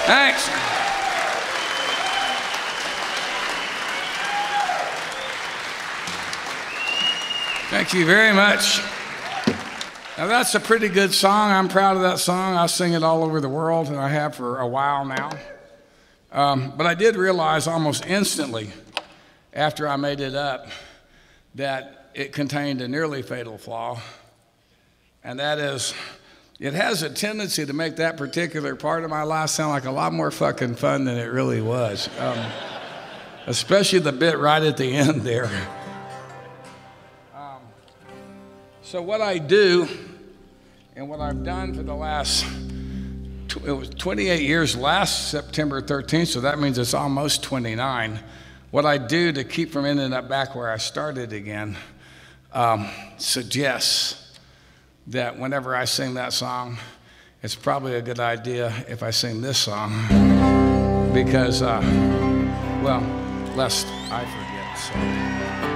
Thanks. Thank you very much. Now that's a pretty good song. I'm proud of that song. I sing it all over the world, and I have for a while now. But I did realize almost instantly after I made it up that it contained a nearly fatal flaw, and that is it has a tendency to make that particular part of my life sound like a lot more fucking fun than it really was, especially the bit right at the end there. So what I do, and what I've done for the last, it was 28 years last September 13th, so that means it's almost 29. What I do to keep from ending up back where I started again suggests that whenever I sing that song, it's probably a good idea if I sing this song because, well, lest I forget. So.